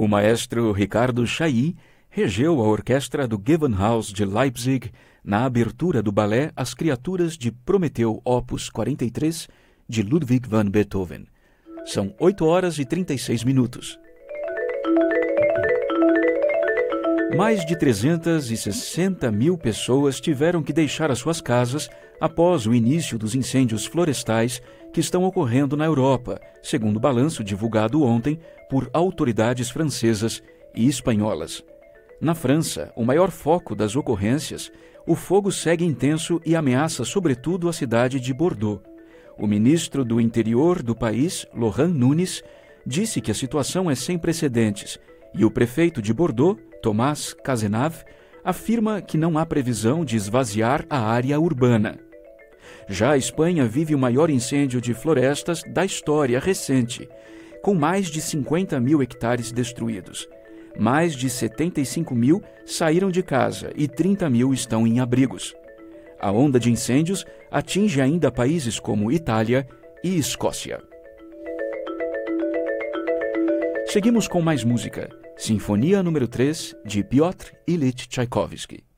O maestro Ricardo Chailly regeu a orquestra do Gewandhaus de Leipzig na abertura do balé As Criaturas de Prometeu, Opus 43, de Ludwig van Beethoven. São 8 horas e 36 minutos. Mais de 360 mil pessoas tiveram que deixar as suas casas após o início dos incêndios florestais que estão ocorrendo na Europa, segundo o balanço divulgado ontem por autoridades francesas e espanholas. Na França, o maior foco das ocorrências, o fogo segue intenso e ameaça sobretudo a cidade de Bordeaux. O ministro do Interior do país, Laurent Nunez, disse que a situação é sem precedentes e o prefeito de Bordeaux, Thomas Cazenave, afirma que não há previsão de esvaziar a área urbana. Já a Espanha vive o maior incêndio de florestas da história recente, com mais de 50 mil hectares destruídos. Mais de 75 mil saíram de casa e 30 mil estão em abrigos. A onda de incêndios atinge ainda países como Itália e Escócia. Seguimos com mais música. Sinfonia número 3, de Piotr Ilyich Tchaikovsky.